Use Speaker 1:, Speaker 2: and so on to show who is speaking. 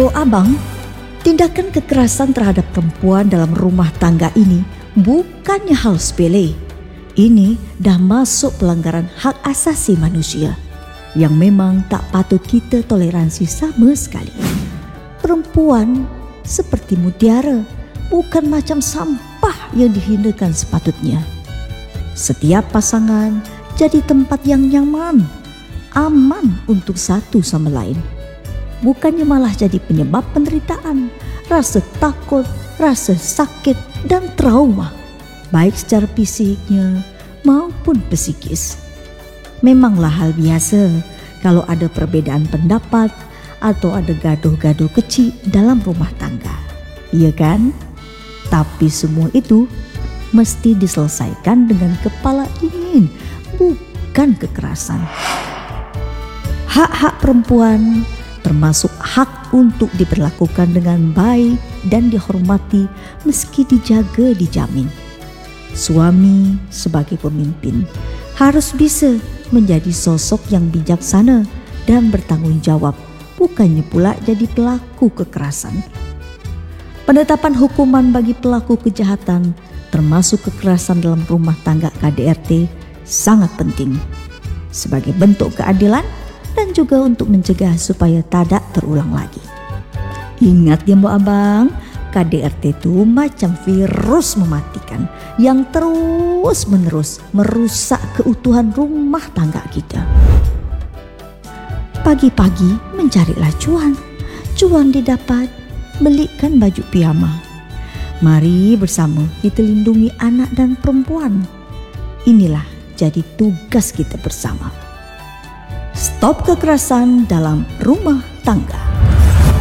Speaker 1: Mbok Abang, tindakan kekerasan terhadap perempuan dalam rumah tangga ini bukannya hal sepele. Ini dah masuk pelanggaran hak asasi manusia yang memang tak patut kita toleransi sama sekali. Perempuan seperti mutiara, bukan macam sampah yang dihinakan sepatutnya. Setiap pasangan jadi tempat yang nyaman, aman untuk satu sama lain. Bukannya malah jadi penyebab penderitaan, rasa takut, rasa sakit dan trauma, baik secara fisiknya maupun psikis. Memanglah hal biasa kalau ada perbedaan pendapat atau ada gaduh-gaduh kecil dalam rumah tangga, iya kan? Tapi semua itu mesti diselesaikan dengan kepala dingin, bukan kekerasan. Hak-hak perempuan termasuk hak untuk diperlakukan dengan baik dan dihormati meski dijaga dijamin. Suami sebagai pemimpin harus bisa menjadi sosok yang bijaksana dan bertanggung jawab, bukannya pula jadi pelaku kekerasan. Penetapan hukuman bagi pelaku kejahatan termasuk kekerasan dalam rumah tangga KDRT sangat penting sebagai bentuk keadilan dan juga untuk mencegah supaya tidak terulang lagi. Ingat ya Mbok Abang, KDRT itu macam virus mematikan yang terus-menerus merusak keutuhan rumah tangga kita. Pagi-pagi mencarilah cuan didapat, belikan baju piyama. Mari bersama kita lindungi anak dan perempuan. Inilah jadi tugas kita bersama. Stop kekerasan dalam rumah tangga.